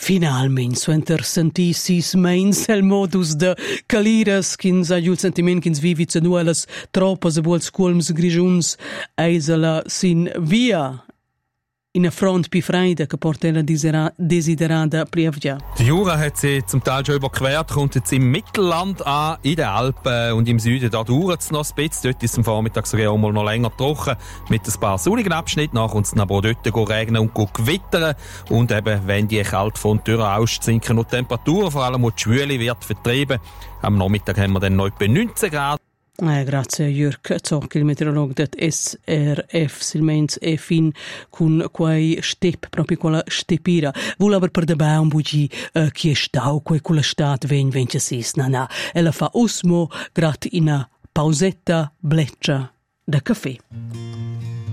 Finalmein suenter sentissis meins el modus de caliras ch'ins ha giul sentiment ch'ins vivi nuelas troppas e buols culms grigiuns eisela sin via in a front pi freida che porta la desiderada Prievgia. Die Jura hat sie zum Teil schon überquert, kommt jetzt im Mittelland an, in den Alpen und im Süden, da dauert es noch ein bisschen. Dort ist es am Vormittag sogar auch mal noch länger trocken, mit ein paar sonnigen Abschnitten. Nachher kommt es aber dort regnen und gewittern. Und eben, wenn die Kaltfront durchrauscht, sinken noch die Temperaturen, vor allem die Schwüle wird vertrieben. Am Nachmittag haben wir dann noch etwa 19 Grad. Grazie Jörg Zocchi, il meteorologo det SRF Silmens e fin con quei step, proprio quella stepira. Vuol aber per dabei un bugi chi è stau quella stat vence sis na. Ella fa osmo grat in a pausetta bleccia da caffè.